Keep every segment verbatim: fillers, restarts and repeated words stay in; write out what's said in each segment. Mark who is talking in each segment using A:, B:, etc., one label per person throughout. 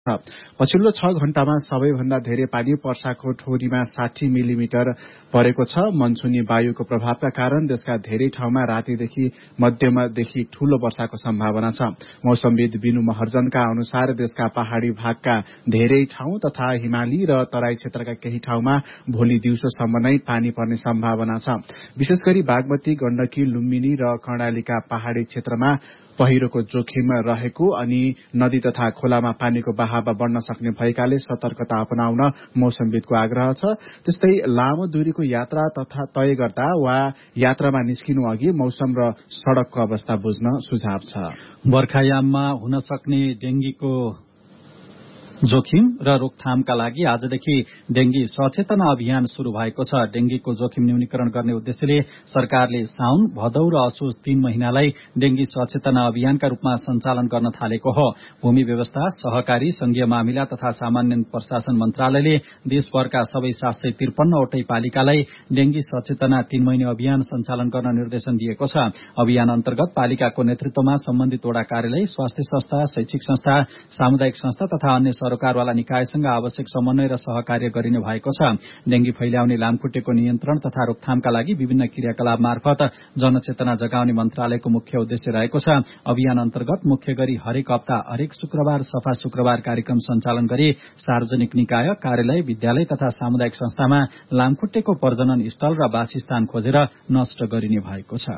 A: पछिल्लो छ घण्टामा सबैभन्दा धेरै पानी पर्साको ठोरीमा साठी मिलिमिटर परेको छ। मनसुनी वायुको प्रभावका कारण देशका धेरै ठाउँमा रातिदेखि मध्यमदेखि ठूलो वर्षाको सम्भावना छ। मौसमविद बिनु महर्जनका अनुसार देशका पहाड़ी भागका धेरै ठाउँ तथा हिमाली र तराई क्षेत्रका केही ठाउँमा भोलि दिउँसोसम्म नै पानी पर्ने सम्भावना छ। विशेष गरी बागमती, गण्डकी, लुम्बिनी र कर्णालीका पहाड़ी क्षेत्रमा पहिरोको जोखिम रहेको अनि नदी तथा खोलामा पानीको बहाव बढ्न सक्ने भएकाले सतर्कता अपनाउन मौसमविदको आग्रह छ। त्यस्तै लामो दूरीको यात्रा तथा तय गर्दा वा यात्रामा निस्किनु अघि मौसम र सड़कको अवस्था बुझ्न सुझाव छ।
B: बर्खायाममा हुन सक्ने डेंगीको जोखिम र रोकथामका लागि आजदेखि डेंगी सचेतना अभियान शुरू भएको छ। डेंगीको जोखिम न्यूनीकरण गर्ने उद्देश्यले सरकारले साउन, भदौ र असोज तीन महिनालाई डेंगी सचेतना अभियानका रूपमा सञ्चालन गर्न थालेको हो। भूमि व्यवस्था, सहकारी, संघीय मामिला तथा सामान्य प्रशासन मन्त्रालयले देशभरका सबै सात सय त्रिपन्नवटै पालिकालाई डेंगी सचेतना तीन महिने अभियान सञ्चालन गर्न निर्देशन दिएको छ। अभियान अन्तर्गत पालिकाको नेतृत्वमा सम्बन्धित वडा कार्यालय, स्वास्थ्य संस्था, शैक्षिक संस्था, सामुदायिक संस्था तथा अन्य सरकारवाला निकायसँग आवश्यक समन्वय र सहकार्य गरिने भएको छ। डेंगी फैल्याउने लामखुट्टेको नियन्त्रण तथा रोकथामका लागि विभिन्न क्रियाकलाप मार्फत जनचेतना जगाउने मन्त्रालयको मुख्य उद्देश्य रहेको छ। अभियान अन्तर्गत मुख्य गरी हरेक हप्ता हरेक शुक्रबार सफा शुक्रबार कार्यक्रम सञ्चालन गरी सार्वजनिक निकाय, कार्यालय, विद्यालय तथा सामुदायिक संस्थामा लामखुट्टेको प्रजनन स्थल र वासस्थान खोजेर नष्ट गरिने भएको छ।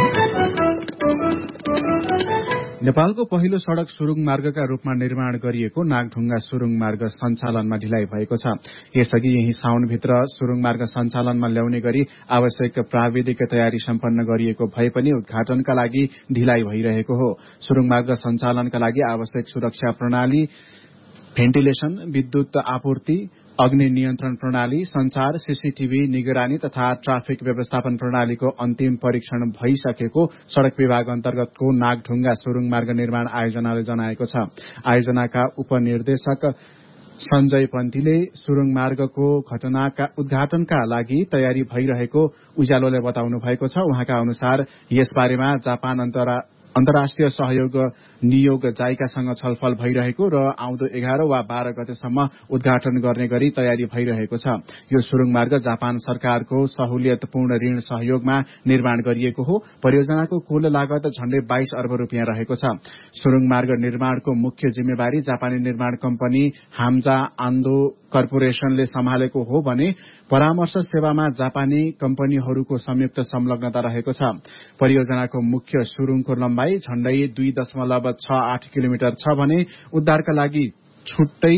A: नेपालको पहिलो सड़क सुरुङ मार्गका रूपमा निर्माण गरिएको नागढुङ्गा सुरुङ मार्ग सञ्चालनमा ढिलाइ भएको छ। यसअघि यही साउनभित्र सुरुङ मार्ग सञ्चालनमा ल्याउने गरी आवश्यक प्राविधिक तयारी सम्पन्न गरिएको भए पनि उद्घाटनका लागि ढिलाइ भइरहेको हो। सुरुङ मार्ग सञ्चालनका लागि आवश्यक सुरक्षा प्रणाली, भेन्टिलेशन, विद्युत आपूर्ति, अग्नि नियन्त्रण प्रणाली, संचार, सीसीटीभी निगरानी तथा ट्राफिक व्यवस्थापन प्रणालीको अन्तिम परीक्षण भइसकेको सड़क विभाग अन्तर्गतको नागढुङ्गा सुरुङ मार्ग निर्माण आयोजनाले जनाएको छ। आयोजनाका उपनिर्देशक संजय पन्थीले सुरुङ मार्गको घटनाका उद्घाटनका लागि तयारी भइरहेको उज्यालोले बताउनु भएको छ। उहाँका अनुसार यसबारेमा जापान अन्तरा अन्तर्राष्ट्रिय सहयोग नियोग जाइकासँग छलफल भइरहेको र आउँदो एघार वा बाह्र गतेसम्म उद्घाटन गर्ने गरी तयारी भइरहेको छ। यो सुरुङ मार्ग जापान सरकारको सहुलियतपूर्ण ऋण सहयोगमा निर्माण गरिएको हो। परियोजनाको कुल लागत झण्डै बाइस अर्ब रूपियाँ रहेको छ। सुरुङ मार्ग निर्माणको मुख्य जिम्मेवारी जापानी निर्माण कम्पनी हाम्जा आन्दो कर्पोरेशनले सम्हालेको हो भने परामर्श सेवामा जापानी कम्पनीहरूको संयुक्त संलग्नता रहेको छ। परियोजनाको मुख्य सुरुङको लम्बाई झण्डै दुई दशमलव छ आठ किलोमिटर छ भने उद्धारका लागि छुट्टै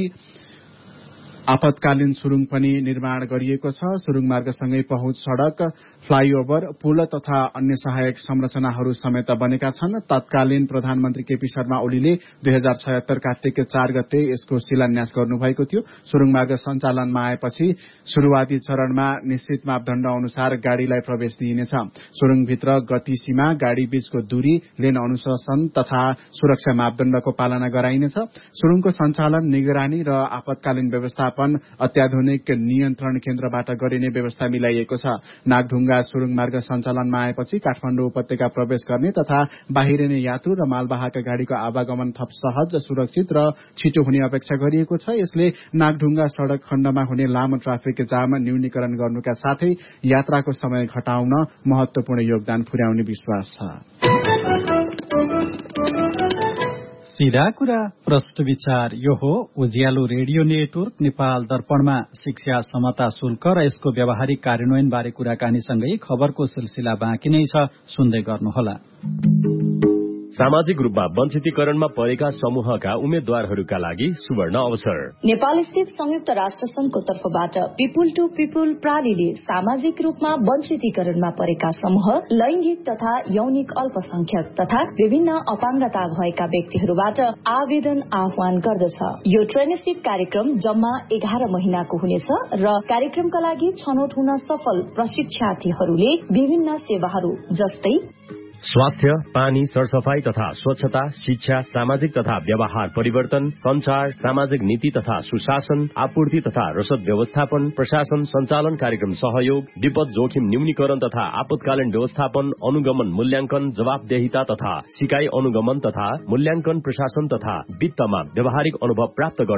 A: आपतकालीन सुरुङ पनि निर्माण गरिएको छ। सुरुङ मार्गसँगै पहुँच सड़क, फ्लाईओभर, पुल तथा अन्य सहायक संरचनाहरू समेत बनेका छन्। तत्कालीन प्रधानमन्त्री केपी शर्मा ओलीले दुई हजार छयत्तर कार्तिक चार गते यसको शिलान्यास गर्नुभएको थियो। सुरुङ मार्ग सञ्चालनमा आएपछि शुरूआती चरणमा निश्चित मापदण्ड अनुसार गाड़ीलाई प्रवेश दिइनेछ। सुरुङभित्र गति सीमा, गाड़ी बीचको दूरी, लेन अनुशासन तथा सुरक्षा मापदण्डको पालना गराइनेछ। सुरुङको सञ्चालन, निगरानी र आपतकालीन व्यवस्था अत्याधुनिक नियन्त्रण केन्द्रबाट गरिने व्यवस्था मिलाइएको छ। नागढुङ्गा सुरुङ मार्ग सञ्चालनमा आएपछि काठमाडौँ उपत्यका प्रवेश गर्ने तथा बाहिरिने यात्रु र मालवाहक गाड़ीको आवागमन थप सहज, सुरक्षित र छिटो हुने अपेक्षा गरिएको छ। यसले नागढुङ्गा सड़क खण्डमा हुने लामो ट्राफिक जाम न्यूनीकरण गर्नुका साथै यात्राको समय घटाउन महत्वपूर्ण योगदान पुर्याउने विश्वास छ।
B: सीधा कुरा, प्रश्न विचार। यो हो उज्यालो रेडियो नेटवर्क नेपाल दर्पणमा शिक्षा समता शुल्क र यसको व्यावहारिक कार्यान्वयन बारे कुराकानीसँगै खबरको सिलसिला बाँकी नै छ, सुन्दै गर्नुहोला।
C: सामाजिक रूपमा वञ्चितीकरणमा परेका समूहका उम्मेद्वारहरूका लागि सुवर्ण अवसर।
D: नेपाल स्थित संयुक्त राष्ट्र संघको तर्फबाट पिपुल टू पिपुल प्रणालीले सामाजिक रूपमा वञ्चितीकरणमा परेका समूह, लैंगिक तथा यौनिक अल्पसंख्यक तथा विभिन्न अपाङ्गता भएका व्यक्तिहरूबाट आवेदन आह्वान गर्दछ। यो ट्रेनिसिप कार्यक्रम जम्मा एघार महिनाको हुनेछ र कार्यक्रमका लागि छनौट हुन सफल प्रशिक्षार्थीहरूले विभिन्न सेवाहरू जस्तै
C: स्वास्थ्य, पानी, सरसफाई तथा स्वच्छता, शिक्षा, सामाजिक तथा व्यवहार परिवर्तन, संचार, सामाजिक नीति तथा सुशासन, आपूर्ति तथा रसद व्यवस्थापन, प्रशासन संचालन कार्यक्रम सहयोग, विपद जोखिम न्यूनीकरण तथा आपतकालीन व्यवस्थापन, अनुगमन मूल्यांकन, जवाबदेहिता तथा सिकाइ अनुगमन तथा मूल्यांकन, प्रशासन तथा वित्तमा व्यावहारिक अनुभव प्राप्त गर्न